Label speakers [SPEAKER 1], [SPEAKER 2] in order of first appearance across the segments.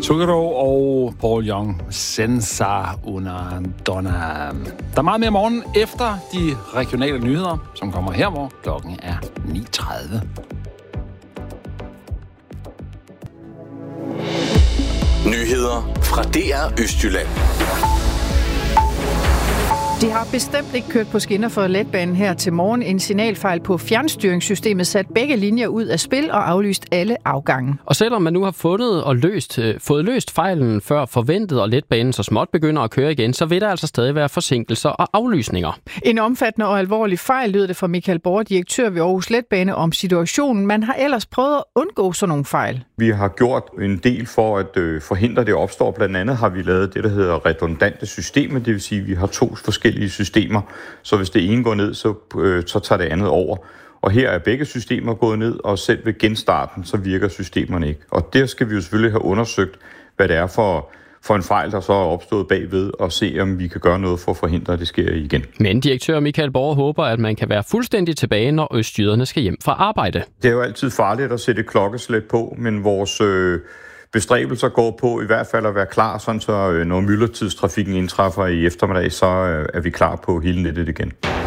[SPEAKER 1] Tugaro og Paul Young, Senza una donna. Der er meget mere morgen efter de regionale nyheder, som kommer her, hvor klokken er 9:30.
[SPEAKER 2] Nyheder fra DR Østjylland.
[SPEAKER 3] De har bestemt ikke kørt på skinner for letbanen her til morgen. En signalfejl på fjernstyringssystemet satte begge linjer ud af spil og aflyst alle afgange.
[SPEAKER 4] Og selvom man nu har fået løst fejlen før forventet, og letbanen så småt begynder at køre igen, så vil der altså stadig være forsinkelser og aflysninger.
[SPEAKER 3] En omfattende og alvorlig fejl, lød det fra Michael Borg, direktør ved Aarhus Letbane, om situationen. Man har ellers prøvet at undgå sådan nogle fejl.
[SPEAKER 5] Vi har gjort en del for at forhindre det opstår. Blandt andet har vi lavet det, der hedder redundante systemer. Det vil sige, at vi har 2 forskellige systemer, så hvis det ene går ned, så tager det andet over. Og her er begge systemer gået ned, og selv ved genstarten, så virker systemerne ikke. Og der skal vi jo selvfølgelig have undersøgt, hvad det er for en fejl, der så er opstået bagved, og se, om vi kan gøre noget for at forhindre, at det sker igen.
[SPEAKER 4] Men direktør Michael Borg håber, at man kan være fuldstændig tilbage, når østjyderne skal hjem fra arbejde.
[SPEAKER 5] Det er jo altid farligt at sætte et klokkeslæt på, men vores bestræbelser går på i hvert fald at være klar, sådan så når myldretidstrafikken indtræffer i eftermiddag, så er vi klar på hele nettet igen.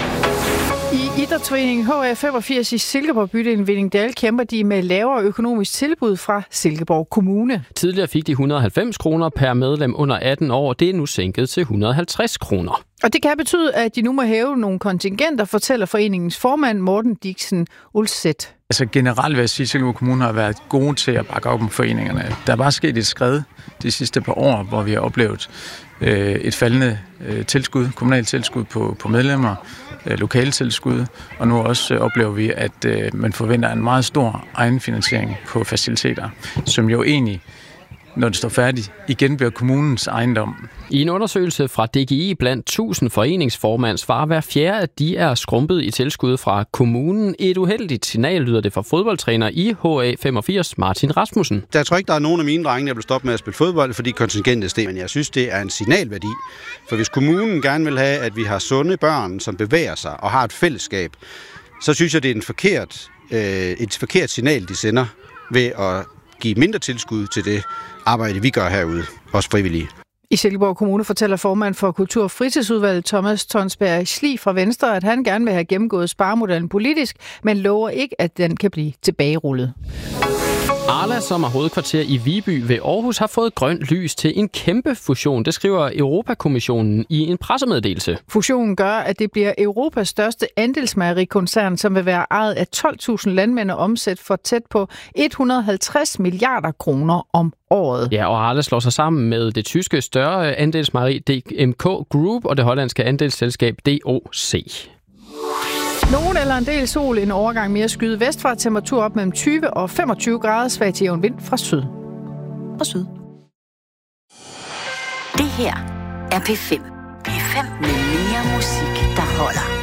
[SPEAKER 3] I idrætsforeningen HA85 i Silkeborg bydelen Vindingdal kæmper de med lavere økonomisk tilbud fra Silkeborg Kommune.
[SPEAKER 4] Tidligere fik de 190 kroner per medlem under 18 år, det er nu sænket til 150 kroner.
[SPEAKER 3] Og det kan betyde, at de nu må hæve nogle kontingenter, fortæller foreningens formand Morten Dixen Ulset.
[SPEAKER 6] Altså generelt vil jeg sige, at Silkeborg Kommune har været gode til at bakke op om foreningerne. Der er bare sket et skred de sidste par år, hvor vi har oplevet et faldende tilskud, kommunalt tilskud på medlemmer, lokale tilskud, og nu også oplever vi, at man forventer en meget stor egenfinansiering på faciliteter, som jo egentlig, når det står færdigt, igen bliver kommunens ejendom.
[SPEAKER 4] I en undersøgelse fra DGI blandt 1000 foreningsformand svarer hver fjerde, at de er skrumpet i tilskud fra kommunen. Et uheldigt signal lyder det fra fodboldtræner i HA85, Martin Rasmussen.
[SPEAKER 7] Jeg tror ikke, der er nogen af mine drenge, der vil stoppe med at spille fodbold, fordi kontingentet steg. Men jeg synes, det er en signalværdi. For hvis kommunen gerne vil have, at vi har sunde børn, som bevæger sig og har et fællesskab, så synes jeg, det er et forkert signal, de sender ved at give mindre tilskud til det arbejde, vi gør herude, også frivillige.
[SPEAKER 3] I Silkeborg Kommune fortæller formand for Kultur- og Fritidsudvalget Thomas Tonsberg Sli fra Venstre, at han gerne vil have gennemgået sparemodellen politisk, men lover ikke, at den kan blive tilbagerullet.
[SPEAKER 4] Arla, som er hovedkvarter i Viby ved Aarhus, har fået grønt lys til en kæmpe fusion. Det skriver Europakommissionen i en pressemeddelelse.
[SPEAKER 3] Fusionen gør, at det bliver Europas største andelsmejerikoncern, som vil være ejet af 12.000 landmænd og omsæt for tæt på 150 milliarder kroner om året.
[SPEAKER 4] Ja, og Arla slår sig sammen med det tyske større andelsmejeri DMK Group og det hollandske andelsselskab DOC.
[SPEAKER 3] Nogen eller en del sol, en overgang mere skyde vestfra, temperatur op mellem 20 og 25 grader, svag til jævn vind fra syd. Og syd.
[SPEAKER 8] Det her er P5. P5 med mere musik, der holder.